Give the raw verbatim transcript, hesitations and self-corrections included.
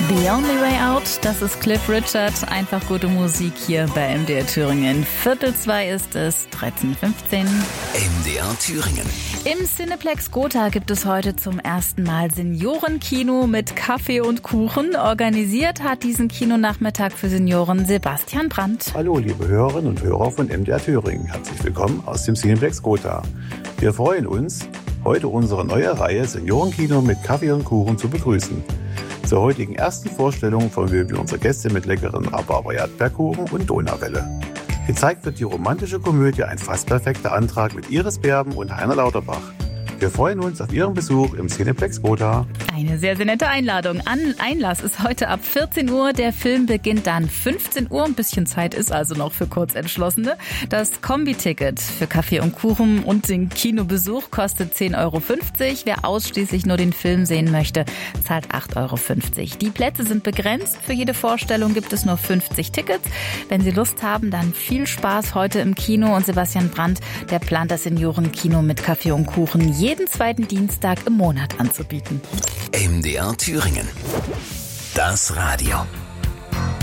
The Only Way Out, das ist Cliff Richard. Einfach gute Musik hier bei M D R Thüringen. Viertel zwei ist es, dreizehn Uhr fünfzehn. M D R Thüringen. Im Cineplex Gotha gibt es heute zum ersten Mal Seniorenkino mit Kaffee und Kuchen. Organisiert hat diesen Kinonachmittag für Senioren Sebastian Brandt. Hallo liebe Hörerinnen und Hörer von M D R Thüringen. Herzlich willkommen aus dem Cineplex Gotha. Wir freuen uns, heute unsere neue Reihe Seniorenkino mit Kaffee und Kuchen zu begrüßen. Zur heutigen ersten Vorstellung verwöhnen wir unsere Gäste mit leckeren Rhabarber-Erdbeerkuchen und Donauwelle. Gezeigt wird die romantische Komödie Ein fast perfekter Antrag mit Iris Berben und Heiner Lauterbach. Wir freuen uns auf Ihren Besuch im Cineplex Gotha. Eine sehr, sehr nette Einladung. An Einlass ist heute ab vierzehn Uhr. Der Film beginnt dann fünfzehn Uhr. Ein bisschen Zeit ist also noch für Kurzentschlossene. Das Kombi-Ticket für Kaffee und Kuchen und den Kinobesuch kostet zehn Euro fünfzig. Wer ausschließlich nur den Film sehen möchte, zahlt acht Euro fünfzig. Die Plätze sind begrenzt. Für jede Vorstellung gibt es nur fünfzig Tickets. Wenn Sie Lust haben, dann viel Spaß heute im Kino. Und Sebastian Brandt, der plant das Seniorenkino mit Kaffee und Kuchen jeden zweiten Dienstag im Monat anzubieten. M D R Thüringen. Das Radio.